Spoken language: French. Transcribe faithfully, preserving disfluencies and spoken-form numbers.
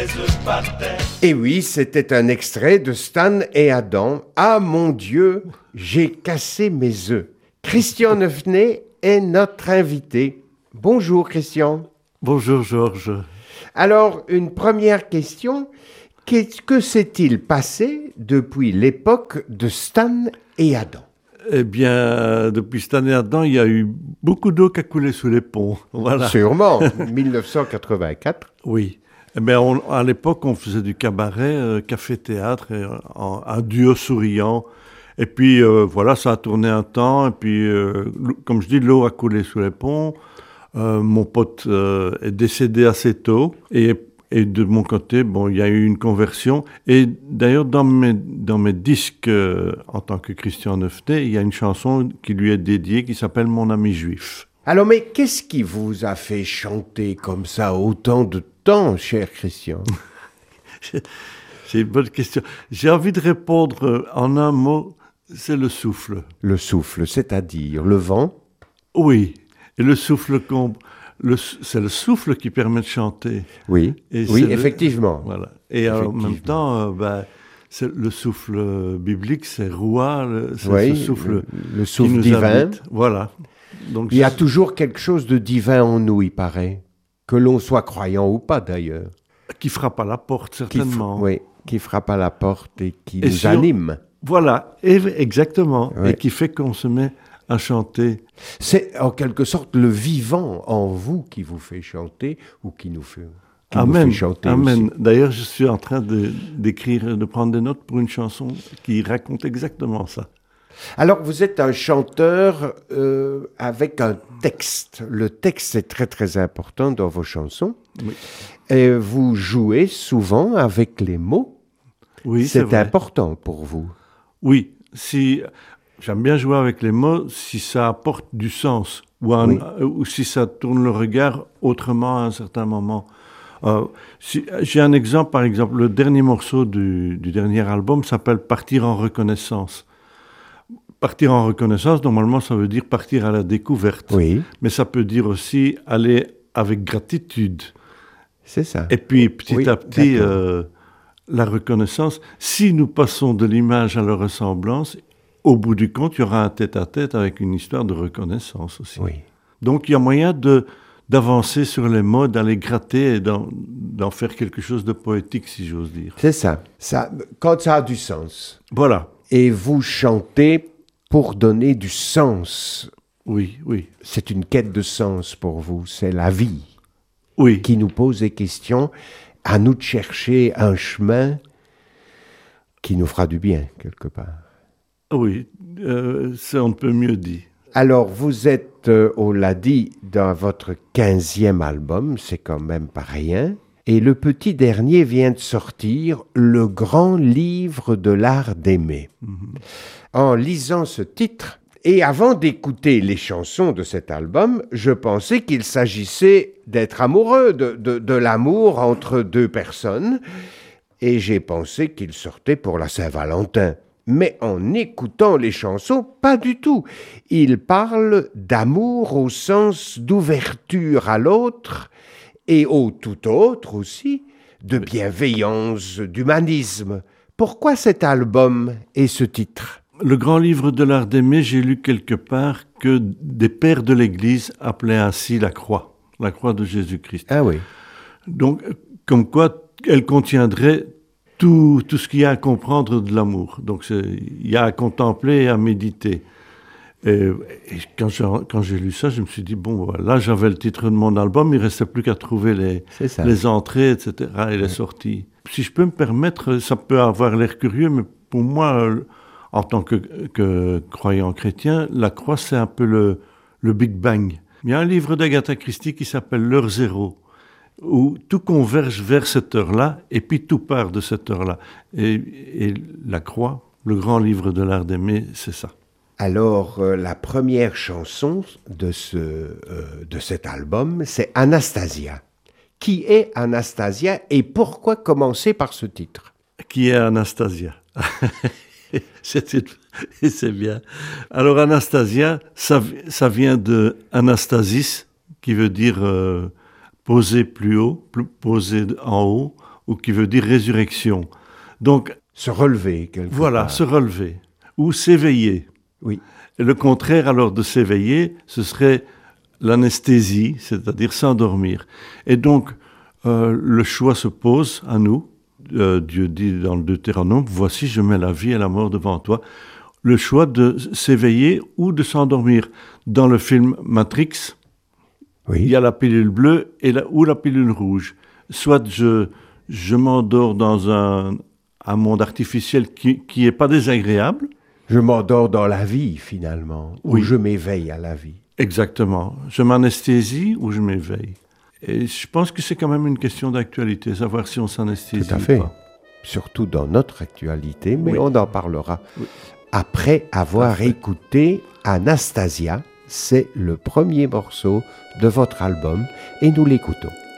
par terre. Et oui, c'était un extrait de Stan et Adam. Ah mon Dieu, j'ai cassé mes œufs. Christian Neufenay est notre invité. Bonjour Christian. Bonjour Georges. Alors, une première question. Qu'est-ce que s'est-il passé depuis l'époque de Stan et Adam ? Eh bien, depuis Stan et Adam, il y a eu beaucoup d'eau qui a coulé sous les ponts. Voilà. Sûrement, dix-neuf cent quatre-vingt-quatre. Oui. Eh bien, on, à l'époque, on faisait du cabaret, euh, café-théâtre, et, en, un duo souriant. Et puis, euh, voilà, ça a tourné un temps. Et puis, euh, comme je dis, l'eau a coulé sous les ponts. Euh, mon pote euh, est décédé assez tôt. Et Et de mon côté, bon, il y a eu une conversion. Et d'ailleurs, dans mes, dans mes disques, euh, en tant que Christian Neufenay, il y a une chanson qui lui est dédiée qui s'appelle « Mon ami juif ». Alors, mais qu'est-ce qui vous a fait chanter comme ça autant de temps, cher Christian ? C'est une bonne question. J'ai envie de répondre en un mot, c'est le souffle. Le souffle, c'est-à-dire le vent ? Oui, et le souffle qu'on... Le, c'est le souffle qui permet de chanter. Oui, et oui, le, effectivement. Voilà. Et en même temps, euh, ben, c'est le souffle biblique, c'est Roua, le, c'est oui, ce souffle le, le souffle qui nous divin. habite. Voilà. Donc, il y a toujours quelque chose de divin en nous, il paraît. Que l'on soit croyant ou pas, d'ailleurs. Qui frappe à la porte, certainement. Qui, oui, qui frappe à la porte et qui et nous si anime. On, voilà, et, exactement. Oui. Et qui fait qu'on se met à chanter. C'est en quelque sorte le vivant en vous qui vous fait chanter ou qui nous fait, qui Amen. nous fait chanter Amen. aussi. D'ailleurs, je suis en train de, d'écrire, de prendre des notes pour une chanson qui raconte exactement ça. Alors, vous êtes un chanteur euh, avec un texte. Le texte est très, très important dans vos chansons. Oui. Et vous jouez souvent avec les mots. Oui, c'est, c'est vrai. important pour vous. Oui, si... J'aime bien jouer avec les mots si ça apporte du sens ou, un, oui. ou si ça tourne le regard autrement à un certain moment. Euh, si, j'ai un exemple, par exemple, le dernier morceau du, du dernier album s'appelle « Partir en reconnaissance ». Partir en reconnaissance, normalement, ça veut dire partir à la découverte. Oui. Mais ça peut dire aussi aller avec gratitude. C'est ça. Et puis, petit oui, à petit, euh, la reconnaissance, si nous passons de l'image à la ressemblance, au bout du compte, il y aura un tête-à-tête avec une histoire de reconnaissance aussi. Oui. Donc, il y a moyen de, d'avancer sur les mots, d'aller gratter et d'en, d'en faire quelque chose de poétique, si j'ose dire. C'est ça. ça. Quand ça a du sens. Voilà. Et vous chantez pour donner du sens. Oui, oui. C'est une quête de sens pour vous. C'est la vie. Oui. Qui nous pose des questions. À nous de chercher un chemin qui nous fera du bien, quelque part. Oui, euh, ça on ne peut mieux dire. Alors, vous êtes, euh, on l'a dit, dans votre quinzième album, c'est quand même pas rien. Et le petit dernier vient de sortir, Le grand livre de l'art d'aimer. Mm-hmm. En lisant ce titre, et avant d'écouter les chansons de cet album, je pensais qu'il s'agissait d'être amoureux, de, de, de l'amour entre deux personnes. Et j'ai pensé qu'il sortait pour la Saint-Valentin. Mais en écoutant les chansons, pas du tout. Il parle d'amour au sens d'ouverture à l'autre et au tout autre aussi, de bienveillance, d'humanisme. Pourquoi cet album et ce titre ? Le grand livre de l'art d'aimer, j'ai lu quelque part que des pères de l'Église appelaient ainsi la croix, la croix de Jésus-Christ. Ah oui. Donc, comme quoi elle contiendrait Tout, tout ce qu'il y a à comprendre de l'amour. Donc, c'est, il y a à contempler et à méditer. Et, et quand, j'ai, quand j'ai lu ça, je me suis dit, bon, là, j'avais le titre de mon album, il ne restait plus qu'à trouver les, les entrées, et cetera, et les ouais. sorties. Si je peux me permettre, ça peut avoir l'air curieux, mais pour moi, en tant que, que croyant chrétien, la croix, c'est un peu le, le Big Bang. Il y a un livre d'Agatha Christie qui s'appelle « L'heure zéro », où tout converge vers cette heure-là, et puis tout part de cette heure-là. Et, et la croix, le grand livre de l'art d'aimer, c'est ça. Alors, euh, la première chanson de, ce, euh, de cet album, c'est Anastasia. Qui est Anastasia et pourquoi commencer par ce titre ? Qui est Anastasia ? c'est, c'est bien. Alors, Anastasia, ça, ça vient de Anastasis, qui veut dire... Euh, poser plus haut, posé en haut, ou qui veut dire résurrection. Donc, se relever quelque voilà, part. se relever, ou s'éveiller. Oui. Et le contraire alors de s'éveiller, ce serait l'anesthésie, c'est-à-dire s'endormir. Et donc, euh, le choix se pose à nous. Euh, Dieu dit dans le Deutéronome, « Voici, je mets la vie et la mort devant toi ». Le choix de s'éveiller ou de s'endormir. Dans le film Matrix, Oui. il y a la pilule bleue et la, ou la pilule rouge. Soit je, je m'endors dans un, un monde artificiel qui n'est pas désagréable. Je m'endors dans la vie, finalement, Oui. ou je m'éveille à la vie. Exactement. Je m'anesthésie ou je m'éveille. Et je pense que c'est quand même une question d'actualité, savoir si on s'anesthésie Tout à fait. ou pas. Surtout dans notre actualité, mais Oui. on en parlera Oui. après avoir fait. écouté Anastasia. C'est le premier morceau de votre album et nous l'écoutons.